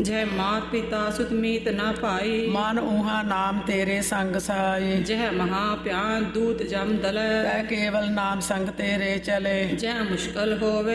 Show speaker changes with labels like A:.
A: ਜਹ ਮਾਤ ਪਿਤਾ ਸੁਤ ਮੀਤ ਨਾ ਪਾਈ,
B: ਮਨ ਊਹਾ ਨਾਮ ਤੇਰੇ ਸੰਗ ਸਾਈ।
A: ਜਹ ਮਹਾ ਪਿਆਨ ਦੂਤ ਜਮ ਦਲੈ,
B: ਤੈ ਕੇਵਲ ਨਾਮ ਸੰਗ ਤੇਰੇ ਚਲੇ।
A: ਜਹ ਮੁਸ਼ਕਲ ਹੋਵੇ